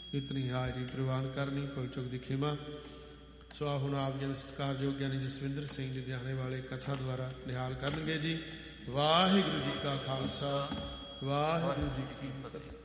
ਇਤਨੀ ਹਾਜ਼ਰੀ ਪ੍ਰਵਾਨ ਕਰਨੀ, ਭੁੱਲ ਚੁੱਕ ਦੀ ਖਿਮਾ। ਸੋ ਆ ਹੁਣ ਆਪ ਜਨ ਸਤਿਕਾਰਯੋਗ ਗਿਆਨੀ ਜਸਵਿੰਦਰ ਸਿੰਘ ਲੁਧਿਆਣੇ ਵਾਲੇ ਕਥਾ ਦੁਆਰਾ ਨਿਹਾਲ ਕਰਨਗੇ ਜੀ। ਵਾਹਿਗੁਰੂ ਜੀ ਕਾ ਖਾਲਸਾ, ਵਾਹਿਗੁਰੂ ਜੀ ਕੀ ਫਤਿਹ।